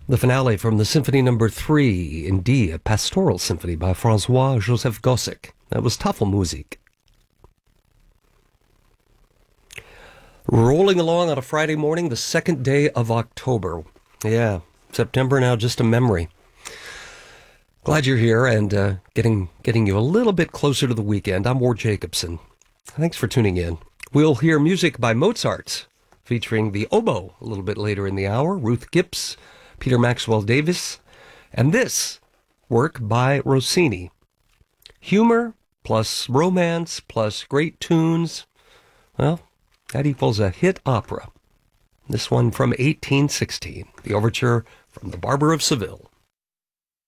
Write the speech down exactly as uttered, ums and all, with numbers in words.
The finale from the Symphony Number Three in D, a pastoral symphony by Francois-Joseph Gossec. That was Tafelmusik. Rolling along on a Friday morning, the second day of October. Yeah, September now just a memory. Glad you're here and uh, getting getting you a little bit closer to the weekend. I'm Ward Jacobson. Thanks for tuning in. We'll hear music by Mozart, featuring the oboe a little bit later in the hour, Ruth Gibbs, Peter Maxwell Davis, and this work by Rossini. Humor plus romance plus great tunes, well, that equals a hit opera. This one from eighteen sixteen, the overture from The Barber of Seville.